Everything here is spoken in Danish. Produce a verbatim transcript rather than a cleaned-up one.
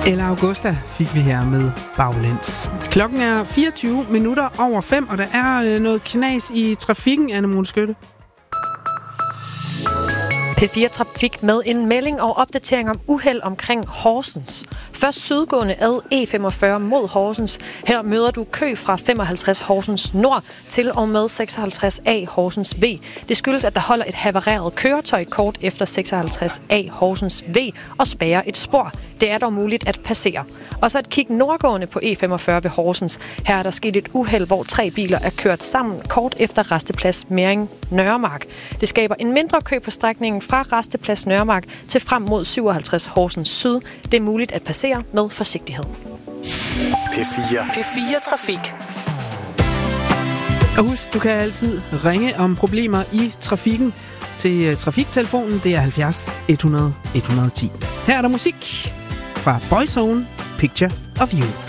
Eller Augusta fik vi her med Baglæns. Klokken er fireogtyve minutter over fem, og der er øh, noget knas i trafikken, Anne-Mone Skytte. P fire Trafik med en melding og opdatering om uheld omkring Horsens. Først sydgående ad E femogfyrre mod Horsens. Her møder du kø fra femoghalvtreds Horsens Nord til og med seksoghalvtreds A Horsens V. Det skyldes, at der holder et havareret køretøj kort efter seksoghalvtreds A Horsens V og spærrer et spor. Det er dog muligt at passere. Og så et kig nordgående på E femogfyrre ved Horsens. Her er der sket et uheld, hvor tre biler er kørt sammen kort efter resteplads Mæring Nørremark. Det skaber en mindre kø på strækningen fra resteplads Nørremark til frem mod syvoghalvtreds Horsens Syd. Det er muligt at passere med forsigtighed. P fire. P fire Trafik. Og husk, du kan altid ringe om problemer i trafikken til trafiktelefonen. Det er halvfjerds hundrede et hundrede ti. Her er der musik fra Boyzone, Picture of You.